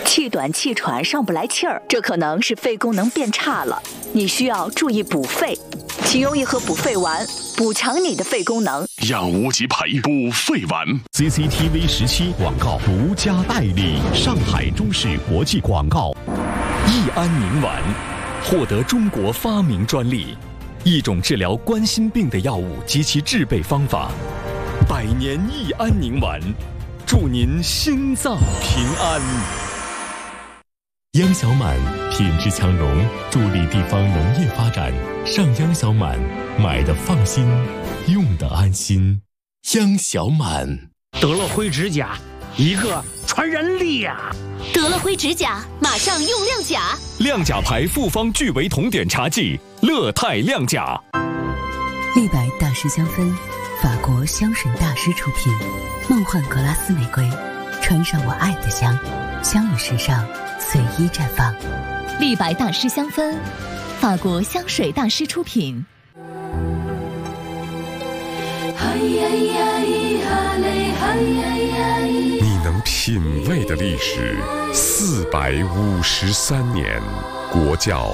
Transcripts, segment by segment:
气短气喘上不来气儿，这可能是肺功能变差了，你需要注意补肺。请用一盒补肺丸，补强你的肺功能。 让无极培补肺丸。 CCTV 17广告独家代理，上海中视国际广告。益安宁丸获得中国发明专利，一种治疗冠心病的药物及其制备方法。百年益安宁丸，祝您心脏平安。央小满品质强农，助力地方农业发展。上央小满，买的放心，用的安心。央小满。 得了灰指甲，一个传染力啊！ 得了灰指甲，马上用亮甲。 亮甲牌复方聚维酮碘茶剂，乐泰亮甲。 立白大师香氛，法国香水大师出品，梦幻格拉斯玫瑰，穿上我爱的香，香与时尚随意绽放。 立白大师香氛，法国香水大师出品。 你能品味的历史453年，国窖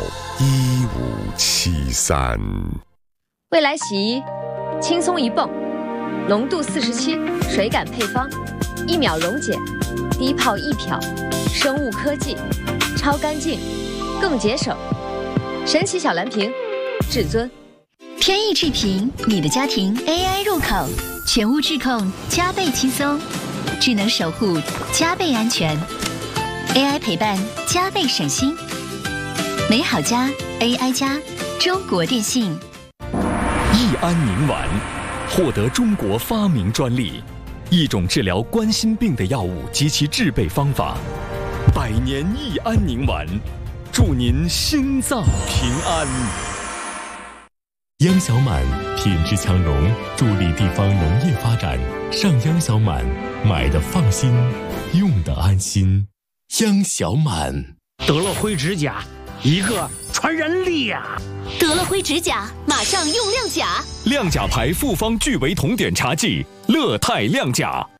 1573。 未来洗衣，轻松一泵，浓度47，水感配方，1秒溶解，低泡易漂，生物科技，超干净，更节省。神奇小蓝瓶，至尊。 天翼智屏，你的家庭 AI 入口，全屋智控加倍轻松，智能守护加倍安全， AI 陪伴加倍省心。美好家 AI 家，中国电信。 益安宁丸获得中国发明专利，一种治疗冠心病的药物及其制备方法。百年益安宁丸，祝您心脏平安。央小满品质强农，助力地方农业发展。上央小满，买的放心，用的安心。央小满。 得了灰指甲，一个传染力啊！ 得了灰指甲，马上用亮甲。 亮甲牌复方聚维酮碘茶剂，乐泰亮甲。